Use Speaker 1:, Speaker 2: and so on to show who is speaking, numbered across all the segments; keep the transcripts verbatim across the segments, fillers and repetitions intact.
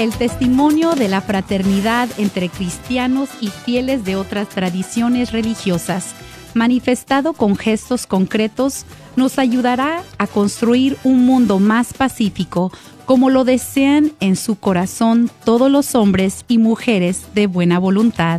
Speaker 1: el testimonio de la fraternidad entre cristianos y fieles de otras tradiciones religiosas, manifestado con gestos concretos, nos ayudará a construir un mundo más pacífico, como lo desean en su corazón todos los hombres y mujeres de buena voluntad.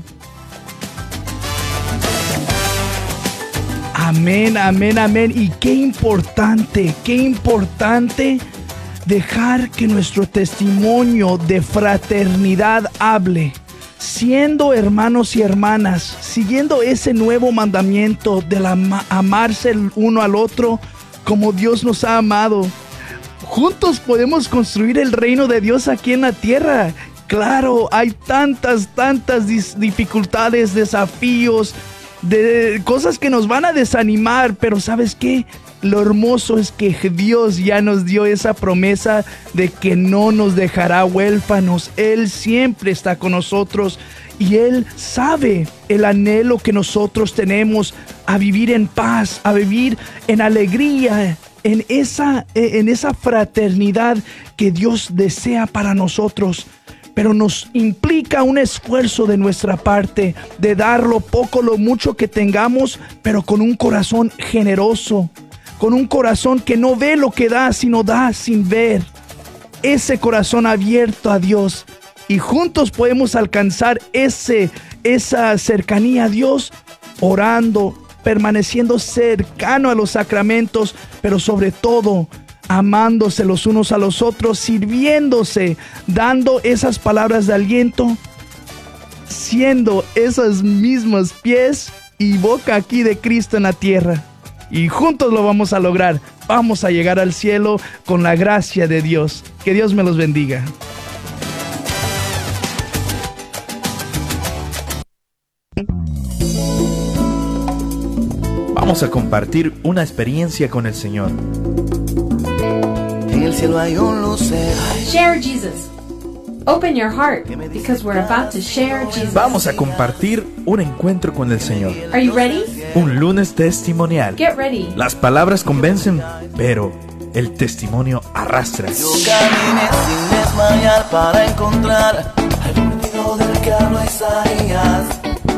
Speaker 2: Amén, amén, amén. Y qué importante, qué importante dejar que nuestro testimonio de fraternidad hable, siendo hermanos y hermanas, siguiendo ese nuevo mandamiento de la, amarse el uno al otro como Dios nos ha amado. Juntos podemos construir el reino de Dios aquí en la tierra. Claro, hay tantas, tantas dis- dificultades, desafíos, de cosas que nos van a desanimar, pero ¿sabes qué? Lo hermoso es que Dios ya nos dio esa promesa de que no nos dejará huérfanos. Él siempre está con nosotros y Él sabe el anhelo que nosotros tenemos a vivir en paz, a vivir en alegría, en esa, en esa fraternidad que Dios desea para nosotros. Pero nos implica un esfuerzo de nuestra parte de dar lo poco, lo mucho que tengamos, pero con un corazón generoso, con un corazón que no ve lo que da, sino da sin ver. Ese corazón abierto a Dios. Y juntos podemos alcanzar ese, esa cercanía a Dios, orando, permaneciendo cercano a los sacramentos, pero sobre todo amándose los unos a los otros, sirviéndose, dando esas palabras de aliento, siendo esos mismos pies y boca aquí de Cristo en la tierra. Y juntos lo vamos a lograr. Vamos a llegar al cielo con la gracia de Dios. Que Dios me los bendiga.
Speaker 3: Vamos a compartir una experiencia con el Señor.
Speaker 4: En el cielo hay un lucero.
Speaker 5: Share Jesus. Open your heart because we're about to share Jesus.
Speaker 3: Vamos a compartir un encuentro con el Señor.
Speaker 5: Are you ready?
Speaker 3: Un lunes testimonial.
Speaker 5: Get ready.
Speaker 3: Las palabras convencen, pero el testimonio arrastra.
Speaker 4: Yo caminé sin desmayar para encontrar al prometido del que habló Isaías.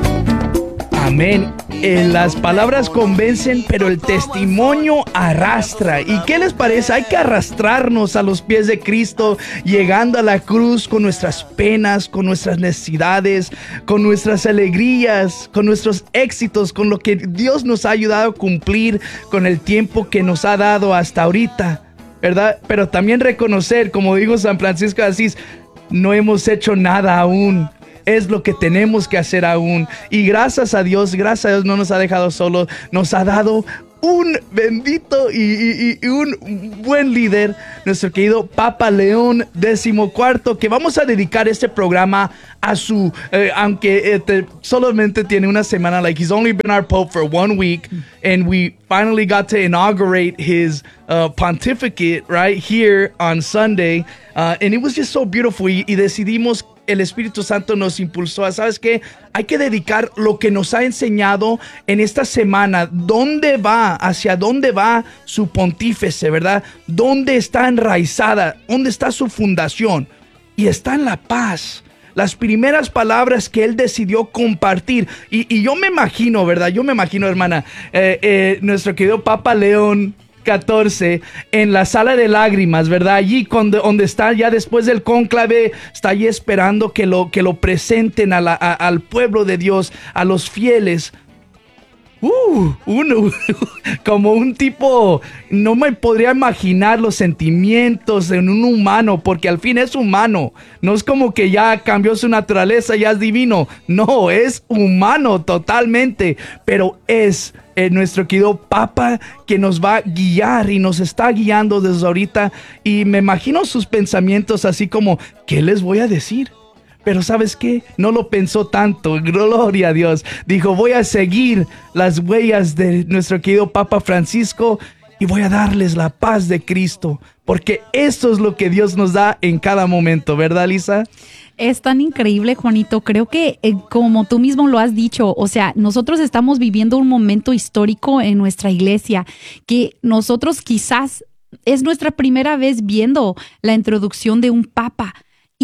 Speaker 2: Amén. Eh, las palabras convencen, pero el testimonio arrastra. ¿Y qué les parece? Hay que arrastrarnos a los pies de Cristo, llegando a la cruz con nuestras penas, con nuestras necesidades, con nuestras alegrías, con nuestros éxitos, con lo que Dios nos ha ayudado a cumplir, con el tiempo que nos ha dado hasta ahorita, ¿verdad? Pero también reconocer, como dijo San Francisco de Asís, no hemos hecho nada aún. Es lo que tenemos que hacer aún. Y gracias a Dios, gracias a Dios no nos ha dejado solos. Nos ha dado un bendito y, y, y un buen líder, nuestro querido Papa León decimocuarto, que vamos a dedicar este programa a su, eh, aunque eh, te, solamente tiene una semana, like he's only been our Pope for one week, and we finally got to inaugurate his uh, pontificate right here on Sunday, uh, and it was just so beautiful, y, y decidimos, el Espíritu Santo nos impulsó a, ¿sabes qué? Hay que dedicar lo que nos ha enseñado en esta semana. ¿Dónde va? ¿Hacia dónde va su pontífice, verdad? ¿Dónde está enraizada? ¿Dónde está su fundación? Y está en la paz. Las primeras palabras que él decidió compartir. Y, y yo me imagino, ¿verdad? Yo me imagino, hermana, eh, eh, nuestro querido Papa León catorce en la sala de lágrimas, ¿verdad? Allí donde, donde está ya después del cónclave, está allí esperando que lo, que lo presenten a la, a, al pueblo de Dios, a los fieles. Uh, uno, como un tipo, no me podría imaginar los sentimientos en un humano, porque al fin es humano, no es como que ya cambió su naturaleza, ya es divino, no, es humano totalmente, pero es eh, nuestro querido Papa que nos va a guiar y nos está guiando desde ahorita, y me imagino sus pensamientos así como, ¿qué les voy a decir? Pero ¿sabes qué? No lo pensó tanto, gloria a Dios. Dijo, voy a seguir las huellas de nuestro querido Papa Francisco y voy a darles la paz de Cristo, porque esto es lo que Dios nos da en cada momento, ¿verdad, Lisa?
Speaker 1: Es tan increíble, Juanito. Creo que, eh, como tú mismo lo has dicho, o sea, nosotros estamos viviendo un momento histórico en nuestra iglesia que nosotros quizás es nuestra primera vez viendo la introducción de un papa. Y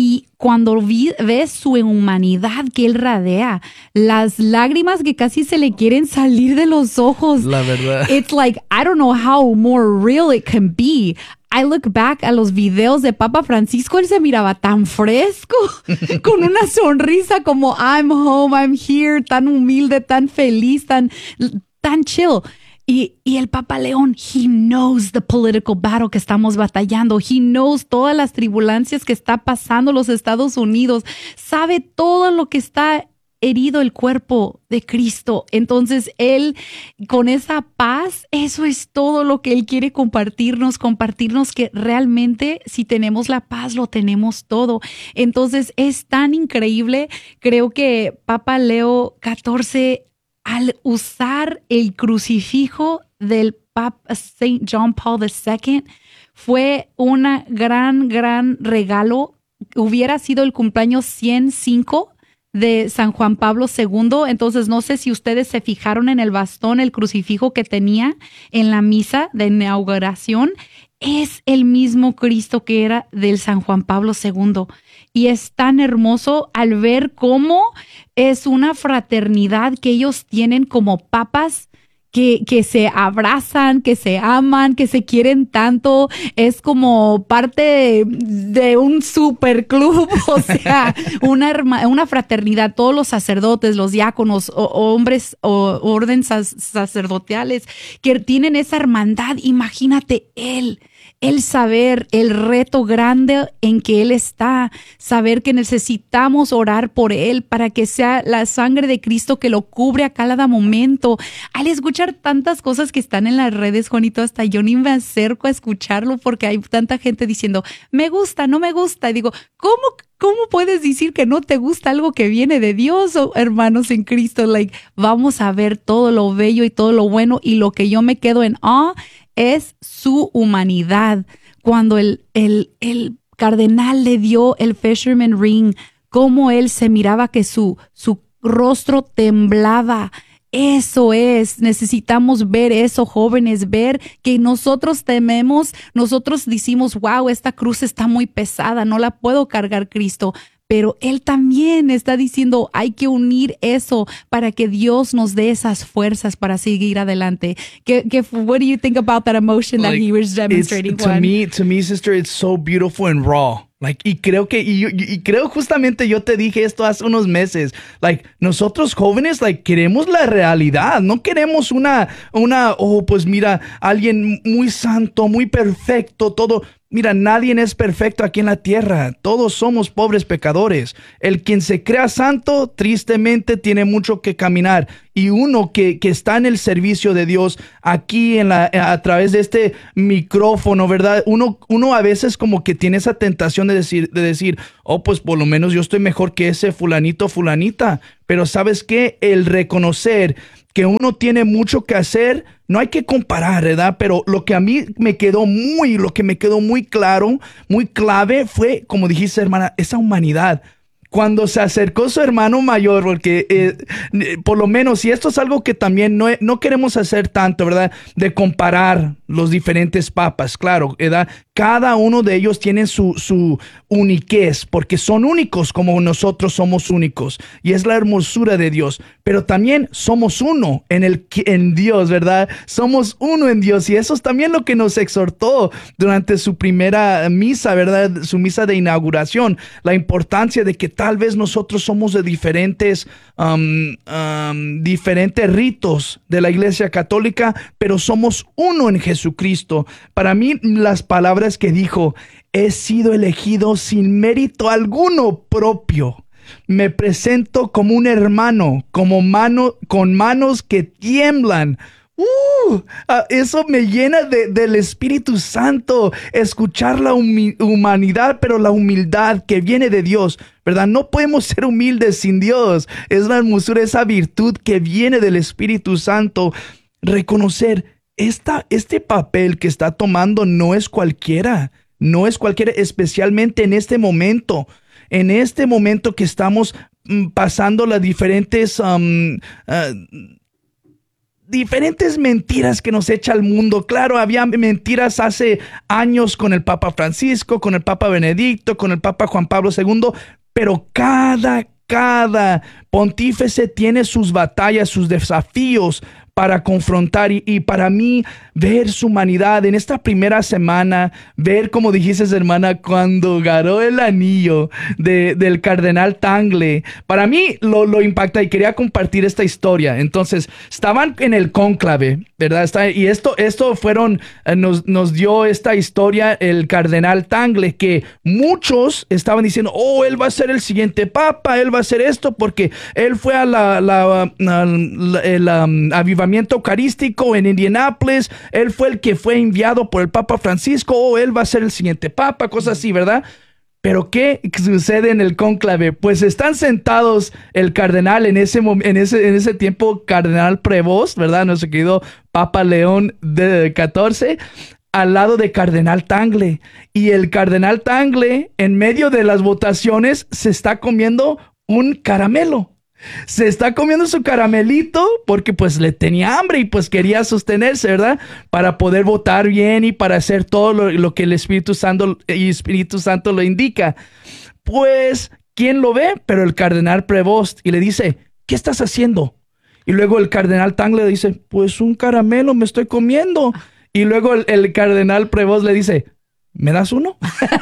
Speaker 1: cuando vi, ves su humanidad que él radea, las lágrimas que casi se le quieren salir de los ojos.
Speaker 2: La verdad.
Speaker 1: It's like, I don't know how more real it can be. I look back a los videos de Papa Francisco, él se miraba tan fresco, con una sonrisa como I'm home, I'm here, tan humilde, tan feliz, tan, tan chill. Y, y el Papa León, he knows the political battle que estamos batallando. He knows todas las tribulancias que está pasando los Estados Unidos. Sabe todo lo que está herido el cuerpo de Cristo. Entonces, Él, con esa paz, eso es todo lo que Él quiere compartirnos, compartirnos que realmente si tenemos la paz, lo tenemos todo. Entonces, es tan increíble. Creo que Papa Leo catorce, al usar el crucifijo del Papa Saint John Paul the Second, fue una gran, gran regalo. Hubiera sido el cumpleaños ciento cinco de San Juan Pablo segundo. Entonces, no sé si ustedes se fijaron en el bastón, el crucifijo que tenía en la misa de inauguración. Es el mismo Cristo que era del San Juan Pablo segundo. Y es tan hermoso al ver cómo es una fraternidad que ellos tienen como papas, que, que se abrazan, que se aman, que se quieren tanto. Es como parte de, de un superclub, o sea, una, herma, una fraternidad. Todos los sacerdotes, los diáconos, o, hombres o órdenes sacerdotales que tienen esa hermandad. Imagínate él. El saber el reto grande en que Él está, saber que necesitamos orar por Él para que sea la sangre de Cristo que lo cubre a cada momento. Al escuchar tantas cosas que están en las redes, Juanito, hasta yo ni me acerco a escucharlo porque hay tanta gente diciendo, me gusta, no me gusta. Y digo, ¿cómo, cómo puedes decir que no te gusta algo que viene de Dios, oh, hermanos en Cristo? Like, vamos a ver todo lo bello y todo lo bueno, y lo que yo me quedo en awe es su humanidad. Cuando el, el, el cardenal le dio el Fisherman Ring, cómo él se miraba que su, su rostro temblaba. Eso es, necesitamos ver eso, jóvenes, ver que nosotros tememos, nosotros decimos, wow, esta cruz está muy pesada, no la puedo cargar, Cristo. Pero Él también está diciendo, hay que unir eso para que Dios nos dé esas fuerzas para seguir adelante. ¿Qué, qué, what do you think about that emotion that
Speaker 2: like,
Speaker 1: he was demonstrating?
Speaker 2: To me, to me, sister, it's so beautiful and raw. Like, y creo que, y, y creo justamente yo te dije esto hace unos meses. Like, nosotros jóvenes, like, queremos la realidad. No queremos una, una, oh, pues mira, alguien muy santo, muy perfecto, todo. Mira, nadie es perfecto aquí en la tierra. Todos somos pobres pecadores. El quien se crea santo, tristemente, tiene mucho que caminar. Y uno que, que está en el servicio de Dios, aquí en la, a través de este micrófono, ¿verdad? Uno, uno a veces como que tiene esa tentación de decir, de decir, oh, pues por lo menos yo estoy mejor que ese fulanito, fulanita. Pero ¿sabes qué? El reconocer que uno tiene mucho que hacer, no hay que comparar, ¿verdad? Pero lo que a mí me quedó muy, lo que me quedó muy claro, muy clave fue, como dijiste, hermana, esa humanidad. Cuando se acercó su hermano mayor, porque eh, por lo menos, si esto es algo que también no, no queremos hacer tanto, ¿verdad? De comparar los diferentes papas, claro, ¿verdad? Cada uno de ellos tiene su, su uniquez, porque son únicos como nosotros somos únicos. Y es la hermosura de Dios. Pero también somos uno en, el, en Dios, ¿verdad? Somos uno en Dios. Y eso es también lo que nos exhortó durante su primera misa, ¿verdad? Su misa de inauguración. La importancia de que tal vez nosotros somos de diferentes, um, um, diferentes ritos de la Iglesia Católica, pero somos uno en Jesucristo. Para mí, las palabras que dijo, he sido elegido sin mérito alguno propio. Me presento como un hermano, como mano, con manos que tiemblan. Uh, eso me llena de, del Espíritu Santo, escuchar la humi- humanidad, pero la humildad que viene de Dios, ¿verdad? No podemos ser humildes sin Dios. Es la hermosura, esa virtud que viene del Espíritu Santo. Reconocer esta, este papel que está tomando no es cualquiera, no es cualquiera, especialmente en este momento, en este momento que estamos mm, pasando las diferentes... Um, uh, diferentes mentiras que nos echa el mundo. Claro, había mentiras hace años con el Papa Francisco, con el Papa Benedicto, con el Papa Juan Pablo segundo, pero cada, cada pontífice tiene sus batallas, sus desafíos para confrontar y, y para mí ver su humanidad en esta primera semana, ver como dijiste, hermana, cuando ganó el anillo de, del cardenal Tagle, para mí lo, lo impacta y quería compartir esta historia. Entonces, estaban en el cónclave, ¿verdad? Está, y esto, esto fueron, eh, nos, nos dio esta historia el cardenal Tagle, que muchos estaban diciendo, oh, él va a ser el siguiente papa, él va a hacer esto, porque él fue a la, la, la, la el um, avivamiento eucarístico en Indianápolis, él fue el que fue enviado por el Papa Francisco, o él va a ser el siguiente papa, cosas así, ¿verdad? Pero ¿qué sucede en el cónclave? Pues están sentados el cardenal en ese, en ese, en ese tiempo, cardenal Prevost, ¿verdad? Nuestro querido Papa León de catorce, al lado de cardenal Tagle. Y el cardenal Tagle, en medio de las votaciones, se está comiendo un caramelo. Se está comiendo su caramelito porque pues le tenía hambre y pues quería sostenerse, ¿verdad? Para poder votar bien y para hacer todo lo, lo que el Espíritu Santo, el Espíritu Santo lo indica. Pues, ¿quién lo ve? Pero el cardenal Prevost, y le dice, ¿qué estás haciendo? Y luego el cardenal Tagle le dice, pues un caramelo me estoy comiendo. Y luego el, el cardenal Prevost le dice, ¿me das uno?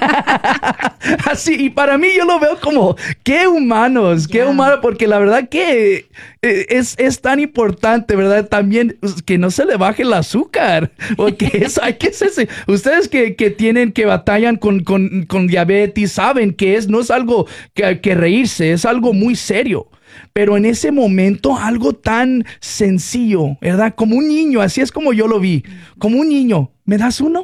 Speaker 2: Así, y para mí yo lo veo como, qué humanos, qué yeah. humanos, porque la verdad que es, es tan importante, ¿verdad? También que no se le baje el azúcar, porque eso hay que hacerse. Ustedes que, que tienen, que batallan con, con, con diabetes, saben que es, no es algo que, que reírse, es algo muy serio. Pero en ese momento, algo tan sencillo, ¿verdad? Como un niño, así es como yo lo vi. Como un niño, ¿me das uno?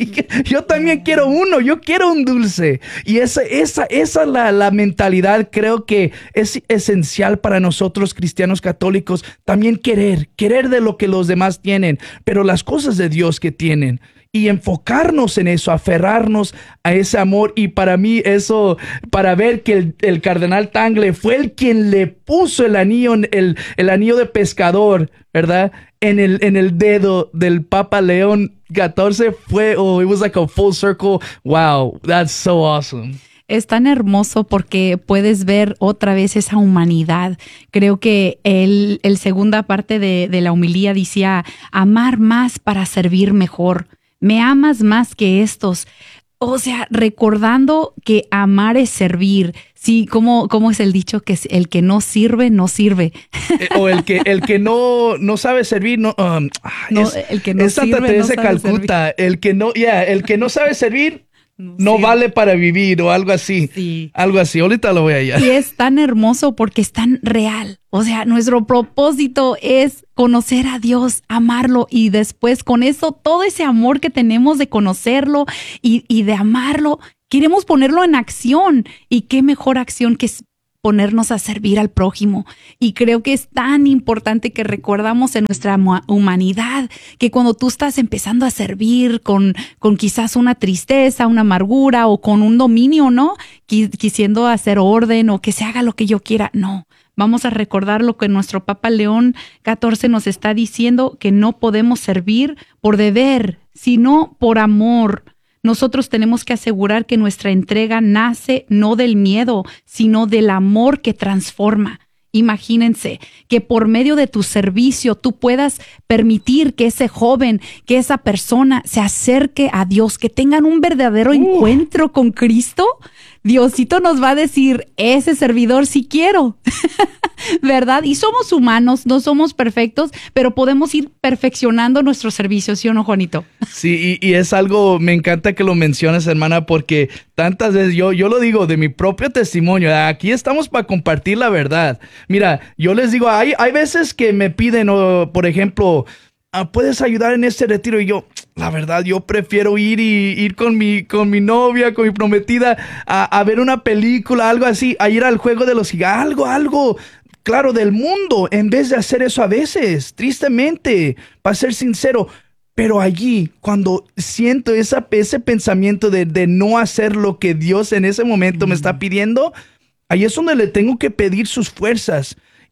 Speaker 2: Yo también quiero uno, yo quiero un dulce. Y esa, esa, esa la, la mentalidad creo que es esencial para nosotros cristianos católicos. También querer, querer de lo que los demás tienen, pero las cosas de Dios que tienen. Y enfocarnos en eso, aferrarnos a ese amor. Y para mí eso, para ver que el, el cardenal Tagle fue el quien le puso el anillo, el, el anillo de pescador, ¿verdad? En el, en el dedo del Papa León catorce, fue, oh, it was like a full circle. Wow, that's so awesome.
Speaker 1: Es tan hermoso porque puedes ver otra vez esa humanidad. Creo que el, el segunda parte de, de la homilía decía, amar más para servir mejor. Me amas más que estos. O sea, recordando que amar es servir. Sí, ¿cómo, cómo es el dicho? Que el que no sirve, no sirve.
Speaker 2: Eh, o el que, el que no, no sabe servir, no, um,
Speaker 1: no
Speaker 2: es,
Speaker 1: el que no
Speaker 2: es Santa
Speaker 1: sirve,
Speaker 2: Teresa
Speaker 1: no sabe
Speaker 2: Calcuta.
Speaker 1: servir.
Speaker 2: El que no, yeah, el que no sabe servir, no, no
Speaker 1: sí.
Speaker 2: vale para vivir o algo así.
Speaker 1: Sí.
Speaker 2: Algo así. Ahorita lo voy a hallar.
Speaker 1: Y es tan hermoso porque es tan real. O sea, nuestro propósito es conocer a Dios, amarlo y después con eso, todo ese amor que tenemos de conocerlo y, y de amarlo, queremos ponerlo en acción. Y qué mejor acción que ponernos a servir al prójimo. Y creo que es tan importante que recordamos en nuestra humanidad que cuando tú estás empezando a servir con, con quizás una tristeza, una amargura o con un dominio, ¿no? Quisiendo hacer orden o que se haga lo que yo quiera. No, vamos a recordar lo que nuestro Papa León catorce nos está diciendo, que no podemos servir por deber, sino por amor. Nosotros tenemos que asegurar que nuestra entrega nace no del miedo, sino del amor que transforma. Imagínense que por medio de tu servicio tú puedas permitir que ese joven, que esa persona se acerque a Dios, que tengan un verdadero uh. encuentro con Cristo. Diosito nos va a decir, ese servidor sí quiero, ¿verdad? Y somos humanos, no somos perfectos, pero podemos ir perfeccionando nuestro servicio, ¿sí o no, Juanito?
Speaker 2: Sí, y, y es algo, me encanta que lo menciones, hermana, porque tantas veces yo, yo lo digo de mi propio testimonio, aquí estamos para compartir la verdad. Mira, yo les digo, hay, hay veces que me piden, oh, por ejemplo, ¿puedes ayudar en este retiro? Y yo, la verdad, yo prefiero ir y ir con mi, con mi novia, con mi prometida, a, a ver una película, algo así, a ir al juego de los gigantes, algo, algo, claro, del mundo, en vez de hacer eso a veces, tristemente, para ser sincero. Pero allí, cuando siento esa, ese pensamiento de, de no hacer lo que Dios en ese momento mm. me está pidiendo, ahí es donde le tengo que pedir sus fuerzas.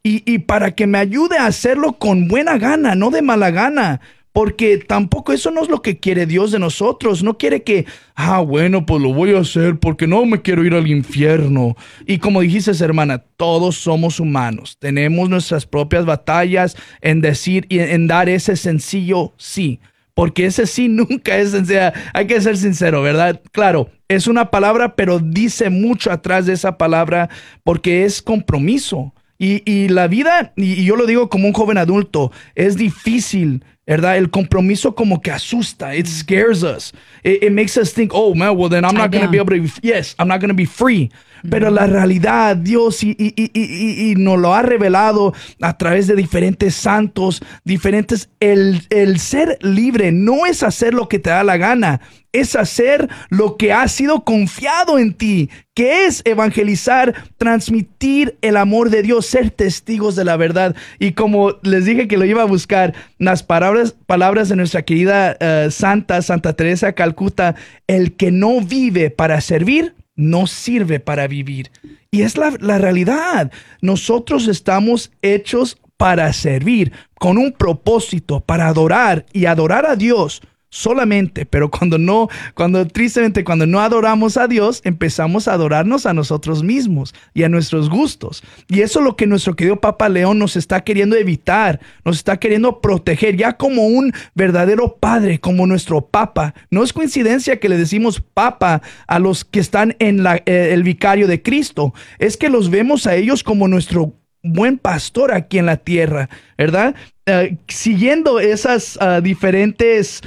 Speaker 2: y, y para que me ayude a hacerlo con buena gana, no de mala gana. Porque tampoco eso no es lo que quiere Dios de nosotros. No quiere que, ah, bueno, pues lo voy a hacer porque no me quiero ir al infierno. Y como dijiste, hermana, todos somos humanos. Tenemos nuestras propias batallas en decir y en dar ese sencillo sí. Porque ese sí nunca es sencillo. Hay que ser sincero, ¿verdad? Claro, es una palabra, pero dice mucho atrás de esa palabra porque es compromiso. Y, y la vida, y yo lo digo como un joven adulto, es difícil, ¿verdad? El compromiso como que asusta. It scares us. It, it makes us think, oh, man, well, then I'm not going to be able to, be, yes, I'm not going to be free. Pero la realidad, Dios y, y, y, y, y nos lo ha revelado a través de diferentes santos, diferentes. El, el ser libre no es hacer lo que te da la gana, es hacer lo que ha sido confiado en ti, que es evangelizar, transmitir el amor de Dios, ser testigos de la verdad. Y como les dije que lo iba a buscar, las palabras, palabras de nuestra querida uh, Santa, Santa Teresa de Calcuta, el que no vive para servir, no sirve para vivir. Y es la, la realidad. Nosotros estamos hechos para servir, con un propósito, para adorar y adorar a Dios solamente. Pero cuando no, cuando tristemente, cuando no adoramos a Dios, empezamos a adorarnos a nosotros mismos y a nuestros gustos. Y eso es lo que nuestro querido Papa León nos está queriendo evitar, nos está queriendo proteger, ya como un verdadero padre, como nuestro Papa. No es coincidencia que le decimos Papa a los que están en la, eh, el vicario de Cristo. Es que los vemos a ellos como nuestro buen pastor aquí en la tierra, ¿verdad? Uh, siguiendo esas uh, diferentes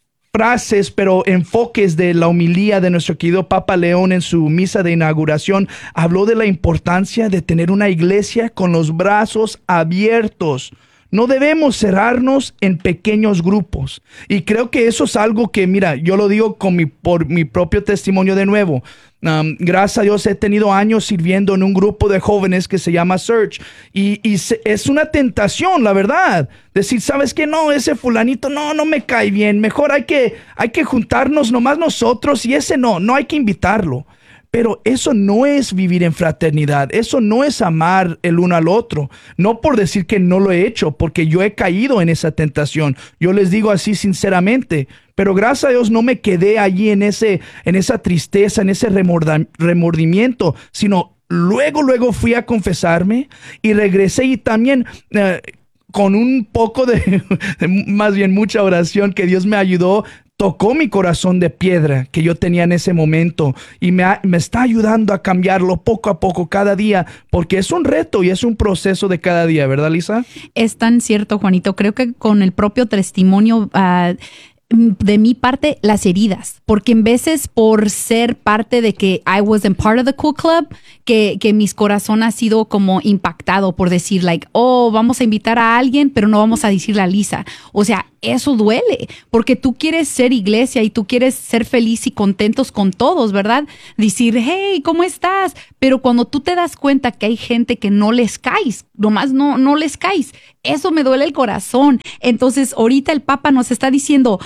Speaker 2: frases, pero enfoques de la homilía de nuestro querido Papa León en su misa de inauguración, habló de la importancia de tener una iglesia con los brazos abiertos. No debemos cerrarnos en pequeños grupos. Y creo que eso es algo que, mira, yo lo digo con mi, por mi propio testimonio de nuevo. Um, gracias a Dios he tenido años sirviendo en un grupo de jóvenes que se llama Search. Y, y se, es una tentación, la verdad. Decir, ¿sabes qué? No, ese fulanito no, no me cae bien. Mejor hay que, hay que juntarnos nomás nosotros y ese no, no hay que invitarlo. Pero eso no es vivir en fraternidad, eso no es amar el uno al otro. No por decir que no lo he hecho, porque yo he caído en esa tentación. Yo les digo así sinceramente, pero gracias a Dios no me quedé allí en, ese, en esa tristeza, en ese remorda, remordimiento, sino luego, luego fui a confesarme y regresé y también... Uh, con un poco de, de, más bien mucha oración que Dios me ayudó, tocó mi corazón de piedra que yo tenía en ese momento y me, ha, me está ayudando a cambiarlo poco a poco cada día, porque es un reto y es un proceso de cada día, ¿verdad, Lisa? Es tan cierto, Juanito. Creo que con el propio testimonio uh, de mi parte, las heridas, porque en veces por ser parte de que I wasn't part of the cool club, que, que mis corazón ha sido como impactado por decir like, oh, vamos a invitar a alguien, pero no vamos a decirle a Lisa. O sea, eso duele, porque tú quieres ser iglesia y tú quieres ser feliz y contentos con todos, ¿verdad? Decir, hey, ¿cómo estás? Pero cuando tú te das cuenta que hay gente que no les caes, nomás no, no les caes, eso me duele el corazón. Entonces, ahorita el Papa nos está diciendo,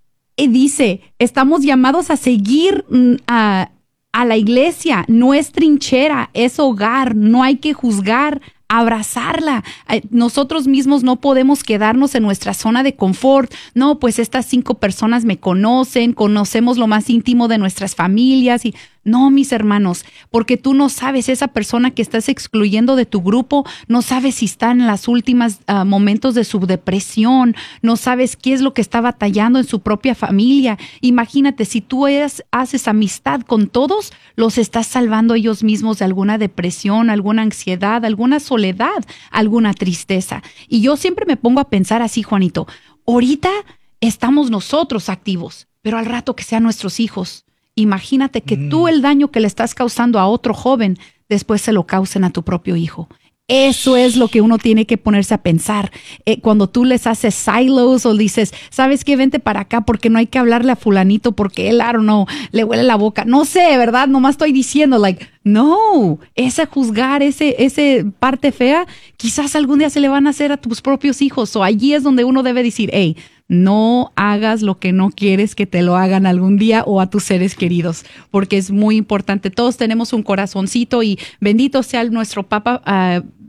Speaker 2: y dice, estamos llamados a seguir a, a la iglesia, no es trinchera, es hogar, no hay que juzgar, abrazarla. Nosotros mismos no podemos quedarnos en nuestra zona de confort. No, pues estas cinco personas me conocen, conocemos lo más íntimo de nuestras familias y no, mis hermanos, porque tú no sabes, esa persona que estás excluyendo de tu grupo, no sabes si está en las últimas uh, momentos de su depresión, no sabes qué es lo que está batallando en su propia familia. Imagínate, si tú eres, haces amistad con todos, los estás salvando ellos mismos de alguna depresión, alguna ansiedad, alguna soledad, alguna tristeza. Y yo siempre me pongo a pensar así, Juanito, ahorita estamos nosotros activos, pero al rato que sean nuestros hijos. Imagínate que mm. tú el daño que le estás causando a otro joven, después se lo causen a tu propio hijo. Eso es lo que uno tiene que ponerse a pensar. Eh, cuando tú les haces silos o dices, ¿sabes qué? Vente para acá porque no hay que hablarle a fulanito porque él, I don't know, le huele la boca. No sé, ¿verdad? Nomás estoy diciendo, like, no, ese juzgar, ese, ese parte fea, quizás algún día se le van a hacer a tus propios hijos. O allí es donde uno debe decir, hey, no hagas lo que no quieres que te lo hagan algún día o a tus seres queridos, porque es muy importante. Todos tenemos un corazoncito y bendito sea nuestro Papa uh,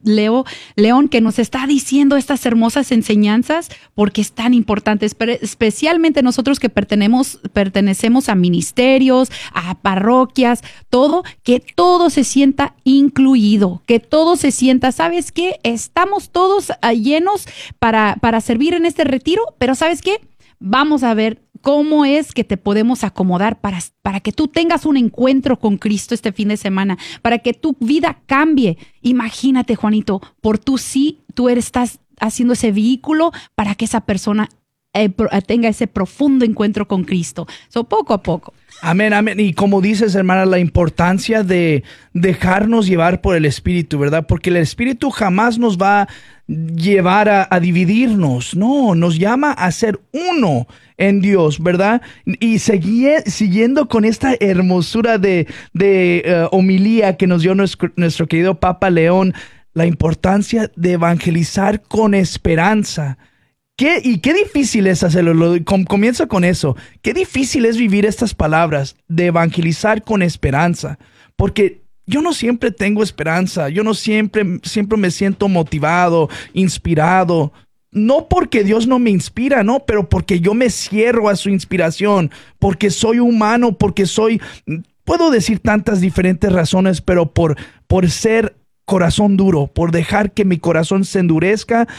Speaker 1: Leo, León, que nos está diciendo estas hermosas enseñanzas, porque es tan importante, especialmente nosotros que pertenecemos, pertenecemos a ministerios, a parroquias, todo, que todo se sienta incluido, que todo se sienta, ¿sabes qué? Estamos todos llenos para, para servir en este retiro, pero ¿sabes qué? Vamos a ver cómo es que te podemos acomodar para, para que tú tengas un encuentro con Cristo este fin de semana, para que tu vida cambie. Imagínate, Juanito, por tú sí, tú eres, estás haciendo ese vehículo para que esa persona eh, tenga ese profundo encuentro con Cristo. So, poco a poco.
Speaker 2: Amén, amén. Y como dices, hermana, la importancia de dejarnos llevar por el Espíritu, ¿verdad? Porque el Espíritu jamás nos va a llevar a, a dividirnos. No, nos llama a ser uno en Dios, ¿verdad? Y seguí, siguiendo con esta hermosura de, de uh, homilía que nos dio nuestro, nuestro querido Papa León, la importancia de evangelizar con esperanza. ¿Qué, y qué difícil es hacerlo? Lo, com, comienzo con eso. Qué difícil es vivir estas palabras de evangelizar con esperanza. Porque yo no siempre tengo esperanza. Yo no siempre, siempre me siento motivado, inspirado. No porque Dios no me inspira, no, pero porque yo me cierro a su inspiración. Porque soy humano, porque soy... Puedo decir tantas diferentes razones, pero por, por ser corazón duro, por dejar que mi corazón se endurezca,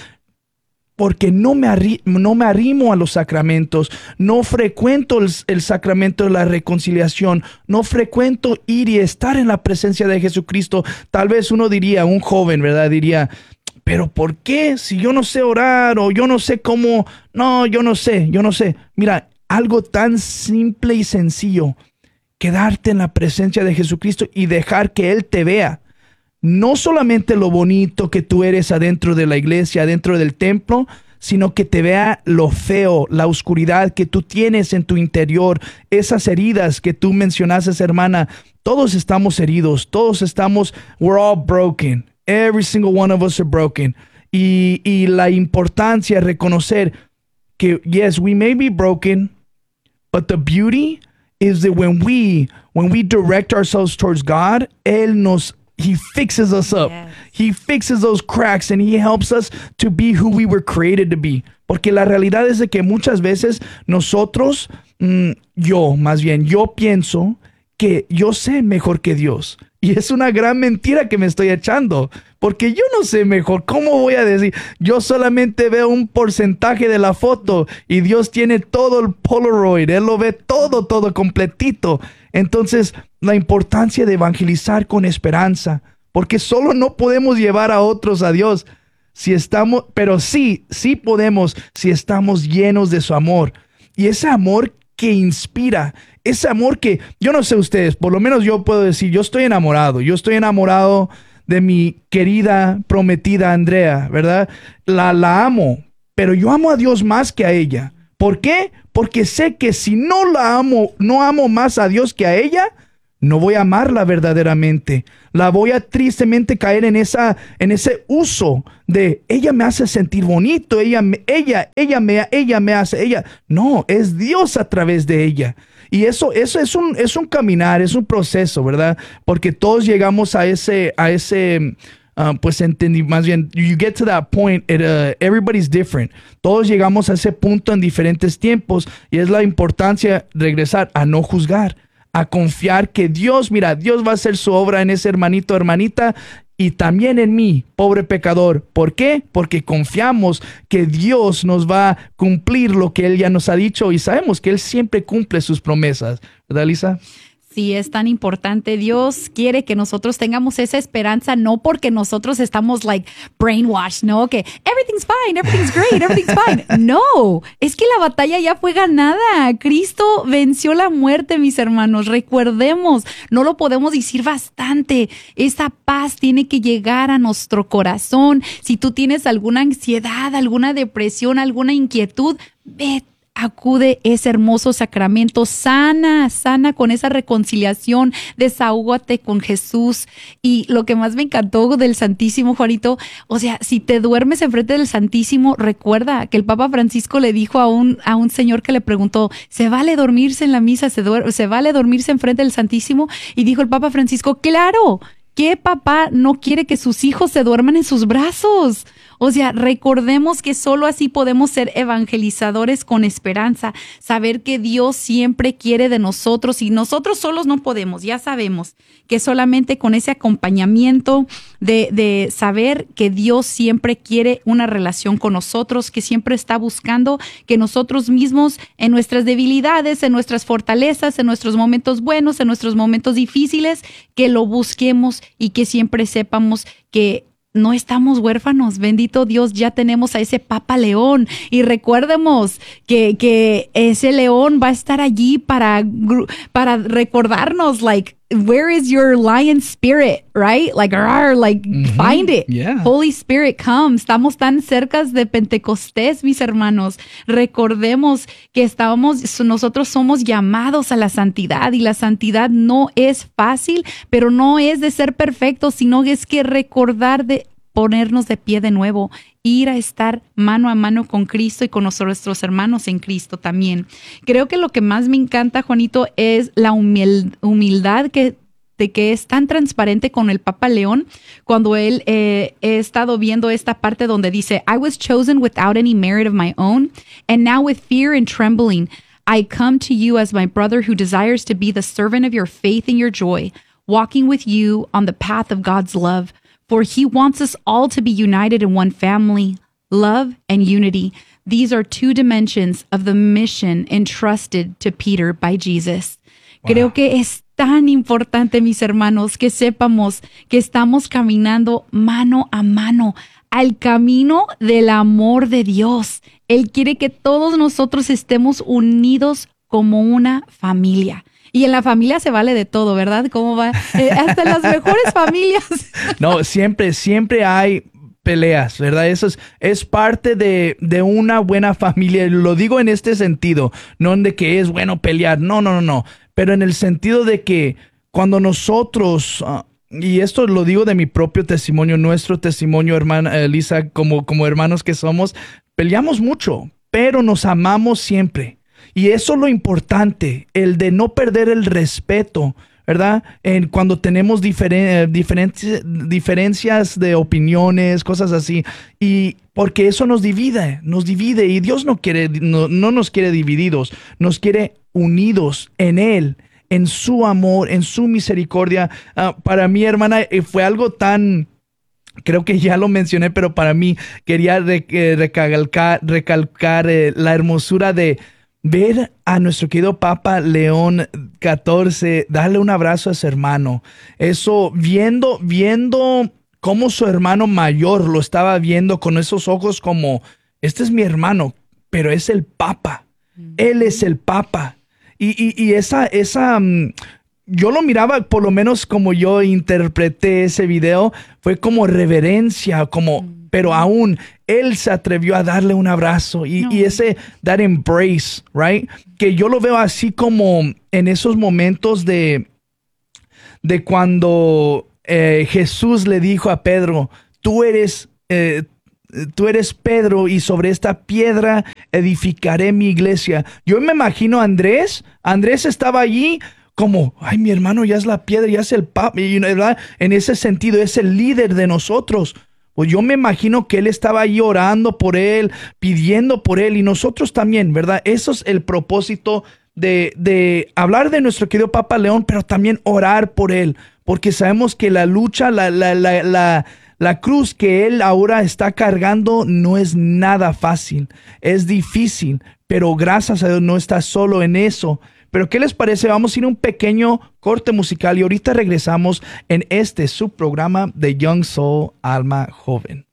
Speaker 2: porque no me, arri no me arrimo a los sacramentos, no frecuento el, el sacramento de la reconciliación, no frecuento ir y estar en la presencia de Jesucristo. Tal vez uno diría, un joven, ¿verdad? Diría, ¿pero por qué? Si yo no sé orar o yo no sé cómo... No, yo no sé, yo no sé. Mira, algo tan simple y sencillo, quedarte en la presencia de Jesucristo y dejar que Él te vea. No solamente lo bonito que tú eres adentro de la iglesia, adentro del templo, sino que te vea lo feo, la oscuridad que tú tienes en tu interior, esas heridas que tú mencionaste, hermana. Todos estamos heridos, todos estamos, we're all broken. Every single one of us are broken. Y, y la importancia de reconocer que, yes, we may be broken, but the beauty is that when we, when we direct ourselves towards God, Él nos He fixes us up. Yes. He fixes those cracks and He helps us to be who we were created to be. Porque la realidad es de que muchas veces nosotros, mmm, yo más bien, yo pienso que yo sé mejor que Dios. Y es una gran mentira que me estoy echando. Porque yo no sé mejor. ¿Cómo voy a decir? Yo solamente veo un porcentaje de la foto y Dios tiene todo el Polaroid. Él lo ve todo, todo completito. Entonces, la importancia de evangelizar con esperanza, porque solo no podemos llevar a otros a Dios si estamos, pero sí, sí podemos si estamos llenos de su amor. Y ese amor que inspira, ese amor que, yo no sé ustedes, por lo menos yo puedo decir, yo estoy enamorado, yo estoy enamorado de mi querida prometida Andrea, ¿verdad? La, la amo, pero yo amo a Dios más que a ella. ¿Por qué? Porque sé que si no la amo, no amo más a Dios que a ella, no voy a amarla verdaderamente. La voy a tristemente caer en esa, en ese uso de ella me hace sentir bonito, ella, ella, ella me, ella me hace, ella. No, es Dios a través de ella. Y eso, eso es un, es un caminar, es un proceso, ¿verdad? Porque todos llegamos a ese, a ese. Uh, pues entendí, más bien, you get to that point, it, uh, everybody's different. Todos llegamos a ese punto en diferentes tiempos y es la importancia de regresar a no juzgar, a confiar que Dios, mira, Dios va a hacer su obra en ese hermanito, hermanita y también en mí, pobre pecador. ¿Por qué? Porque confiamos que Dios nos va a cumplir lo que Él ya nos ha dicho y sabemos que Él siempre cumple sus promesas. ¿Verdad, Lisa?
Speaker 1: Sí, es tan importante. Dios quiere que nosotros tengamos esa esperanza, no porque nosotros estamos like brainwashed, ¿no? Que everything's fine, everything's great, everything's fine. No, es que la batalla ya fue ganada. Cristo venció la muerte, mis hermanos. Recuerdemos, no lo podemos decir bastante. Esa paz tiene que llegar a nuestro corazón. Si tú tienes alguna ansiedad, alguna depresión, alguna inquietud, vete. Acude ese hermoso sacramento, sana, sana con esa reconciliación, desahógate con Jesús. Y lo que más me encantó del Santísimo, Juanito, o sea, si te duermes enfrente del Santísimo, recuerda que el Papa Francisco le dijo a un, a un señor que le preguntó, ¿se vale dormirse en la misa? ¿Se, duer- ¿Se vale dormirse enfrente del Santísimo? Y dijo el Papa Francisco, claro, ¿Qué papá no quiere que sus hijos se duerman en sus brazos? O sea, recordemos que solo así podemos ser evangelizadores con esperanza, saber que Dios siempre quiere de nosotros y nosotros solos no podemos, ya sabemos que solamente con ese acompañamiento de, de saber que Dios siempre quiere una relación con nosotros, que siempre está buscando que nosotros mismos en nuestras debilidades, en nuestras fortalezas, en nuestros momentos buenos, en nuestros momentos difíciles, que lo busquemos y que siempre sepamos que no estamos huérfanos, bendito Dios, ya tenemos a ese Papa León y recuerdemos que, que ese león va a estar allí para, para recordarnos, like, where is your lion spirit, right? Like, rawr, like, mm-hmm. find it.
Speaker 2: Yeah.
Speaker 1: Holy Spirit, come. Estamos tan cerca de Pentecostés, mis hermanos. Recordemos que estamos, nosotros somos llamados a la santidad y la santidad no es fácil, pero no es de ser perfectos, sino es que recordar de ponernos de pie de nuevo, ir a estar mano a mano con Cristo y con nuestros hermanos en Cristo también. Creo que lo que más me encanta, Juanito, es la humil- humildad que, de que es tan transparente con el Papa León cuando él eh, he estado viendo esta parte donde dice, I was chosen without any merit of my own, and now with fear and trembling, I come to you as my brother who desires to be the servant of your faith and your joy, walking with you on the path of God's love. For he wants us all to be united in one family, love and unity. These are two dimensions of the mission entrusted to Peter by Jesus. Wow. Creo que es tan importante, mis hermanos, que sepamos que estamos caminando mano a mano al camino del amor de Dios. Él quiere que todos nosotros estemos unidos como una familia. Y en la familia se vale de todo, ¿verdad? ¿Cómo va? Eh, hasta en las mejores familias.
Speaker 2: No, siempre, siempre hay peleas, ¿verdad? Eso es, es parte de, de una buena familia. Lo digo en este sentido, no en de que es bueno pelear, no, no, no, no. Pero en el sentido de que cuando nosotros, uh, y esto lo digo de mi propio testimonio, nuestro testimonio, hermana Elisa, como, como hermanos que somos, peleamos mucho, pero nos amamos siempre. Y eso es lo importante, el de no perder el respeto, ¿verdad? En cuando tenemos diferen, diferentes, diferencias de opiniones, cosas así. Y porque eso nos divide, nos divide. Y Dios no quiere, no, no nos quiere divididos, nos quiere unidos en Él, en su amor, en su misericordia. Uh, para mí, hermana, fue algo tan... Creo que ya lo mencioné, pero para mí quería re, eh, recalcar, recalcar eh, la hermosura de... ver a nuestro querido Papa León catorce, darle un abrazo a su hermano. Eso, viendo, viendo cómo su hermano mayor lo estaba viendo con esos ojos como, este es mi hermano, pero es el Papa. Él es el Papa. Y, y, y esa, esa, um, yo lo miraba, por lo menos como yo interpreté ese video, fue como reverencia, como... pero aún él se atrevió a darle un abrazo y, no. y ese, that embrace, right? Que yo lo veo así como en esos momentos de, de cuando eh, Jesús le dijo a Pedro, tú eres, eh, tú eres Pedro y sobre esta piedra edificaré mi iglesia. Yo me imagino a Andrés, Andrés estaba allí como, ay, mi hermano ya es la piedra, ya es el papa, y, ¿verdad? En ese sentido es el líder de nosotros. Pues yo me imagino que él estaba ahí orando por él, pidiendo por él, y nosotros también, ¿verdad? Eso es el propósito de, de hablar de nuestro querido Papa León, pero también orar por él, porque sabemos que la lucha, la, la, la, la, la cruz que él ahora está cargando no es nada fácil, es difícil, pero gracias a Dios no está solo en eso. Pero ¿qué les parece? Vamos a ir a un pequeño corte musical y ahorita regresamos en este subprograma de Young Soul, Alma Joven.